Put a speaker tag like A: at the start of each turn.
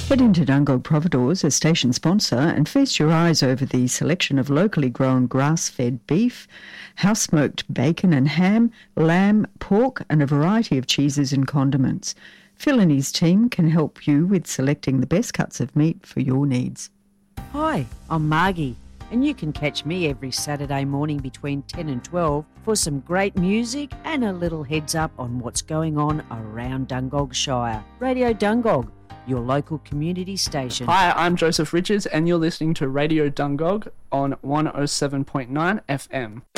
A: Head into Dungog Providores, a station sponsor, and feast your eyes over the selection of locally grown grass-fed beef, house-smoked bacon and ham, lamb, pork, and a variety of cheeses and condiments. Phil and his team can help you with selecting the best cuts of meat for your needs.
B: Hi, I'm Margie, and you can catch me every Saturday morning between 10 and 12 for some great music and a little heads up on what's going on around Dungog Shire. Radio Dungog, your local community station.
C: Hi, I'm Joseph Richards, and you're listening to Radio Dungog on 107.9 FM.